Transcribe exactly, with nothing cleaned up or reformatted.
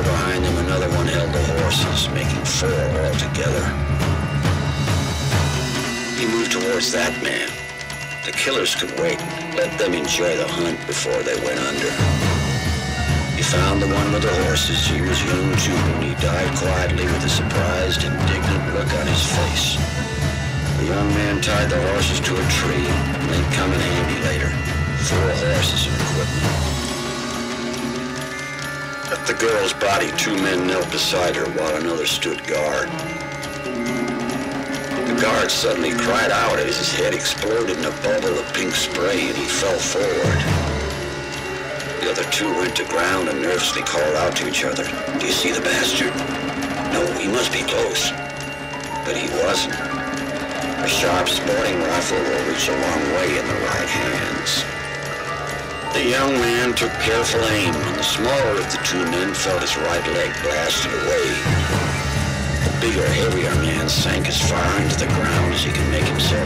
behind them, another one held the horses, making four altogether. He moved towards that man. The killers could wait. Let them enjoy the hunt before they went under. He found the one with the horses. He was young too, and he died quietly with a surprised, indignant look on his face. The young man tied the horses to a tree, and they'd come in handy later. Four horses and equipment. At the girl's body, two men knelt beside her while another stood guard. The guard suddenly cried out as his head exploded in a bubble of pink spray and he fell forward. The other two went to ground and nervously called out to each other. "Do you see the bastard? No, he must be close." But he wasn't. A sharp sporting rifle will reach a long way in the right hands. The young man took careful aim, and the smaller of the two men felt his right leg blasted away. The bigger, heavier man sank as far into the ground as he could make himself